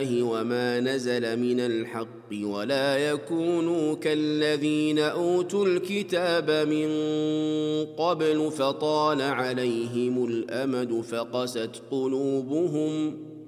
الله وما نزل من الحق ولا يكونوا كالذين أوتوا الكتاب من قبل فطال عليهم الأمد فقست قلوبهم